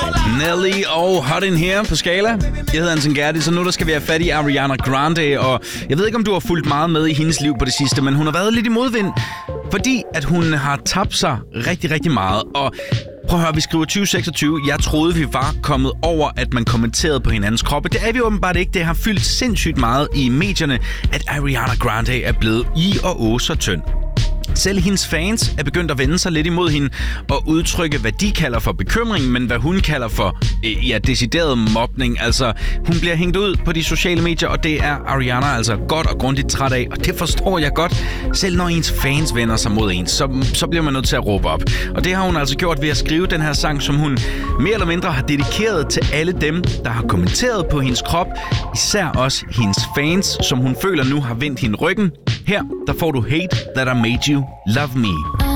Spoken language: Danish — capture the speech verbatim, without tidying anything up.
Nelly og Hot in Here på Skala. Jeg hedder Anton Gerdi, så nu der skal vi have fat i Ariana Grande. Og jeg ved ikke, om du har fulgt meget med i hendes liv på det sidste, men hun har været lidt i modvind, fordi at hun har tabt sig rigtig, rigtig meget. Og prøv at høre, vi skriver tyve seksogtyve. Jeg troede, vi var kommet over, at man kommenterede på hinandens kroppe. Det er vi åbenbart ikke. Det har fyldt sindssygt meget i medierne, at Ariana Grande er blevet i og å så tynd. Selv hendes fans er begyndt at vende sig lidt imod hende og udtrykke, hvad de kalder for bekymring, men hvad hun kalder for ja, decideret mobning. Altså, hun bliver hængt ud på de sociale medier, og det er Ariana altså godt og grundigt træt af. Og det forstår jeg godt. Selv når ens fans vender sig mod en, så, så bliver man nødt til at råbe op. Og det har hun altså gjort ved at skrive den her sang, som hun mere eller mindre har dedikeret til alle dem, der har kommenteret på hendes krop. Især også hendes fans, som hun føler nu har vendt hende ryggen. Her, der får du Hate That I Made You Love Me.